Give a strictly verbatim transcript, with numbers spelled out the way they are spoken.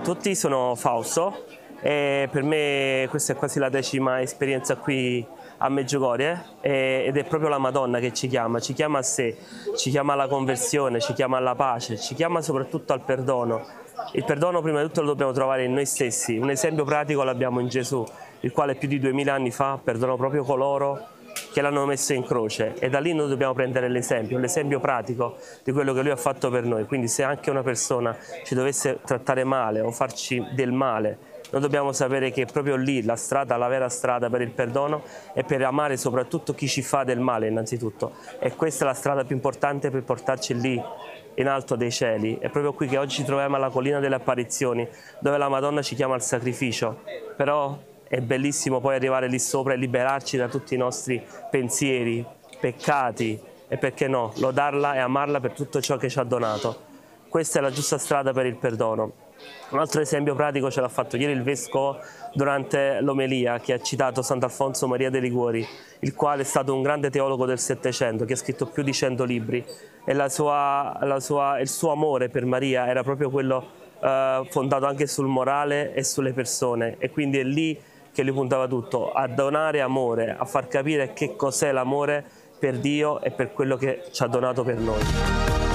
tutti, sono Fausto e per me questa è quasi la decima esperienza qui a Medjugorje ed è proprio la Madonna che ci chiama, ci chiama a sé, ci chiama alla conversione, ci chiama alla pace, ci chiama soprattutto al perdono. Il perdono prima di tutto lo dobbiamo trovare in noi stessi, un esempio pratico l'abbiamo in Gesù, il quale più di duemila anni fa perdonò proprio coloro che l'hanno messo in croce e da lì noi dobbiamo prendere l'esempio, l'esempio pratico di quello che lui ha fatto per noi. Quindi se anche una persona ci dovesse trattare male o farci del male, noi dobbiamo sapere che proprio lì la strada, la vera strada per il perdono è per amare soprattutto chi ci fa del male innanzitutto, e questa è la strada più importante per portarci lì in alto dei cieli. È proprio qui che oggi ci troviamo alla collina delle apparizioni, dove la Madonna ci chiama al sacrificio, però è bellissimo poi arrivare lì sopra e liberarci da tutti i nostri pensieri, peccati e, perché no, lodarla e amarla per tutto ciò che ci ha donato. Questa è la giusta strada per il perdono. Un altro esempio pratico ce l'ha fatto ieri il Vescovo durante l'omelia, che ha citato Sant'Alfonso Maria de' Liguori, il quale è stato un grande teologo del Settecento, che ha scritto più di cento libri, e la sua, la sua, il suo amore per Maria era proprio quello eh, fondato anche sul morale e sulle persone, e quindi è lì che lui puntava tutto, a donare amore, a far capire che cos'è l'amore per Dio e per quello che ci ha donato per noi.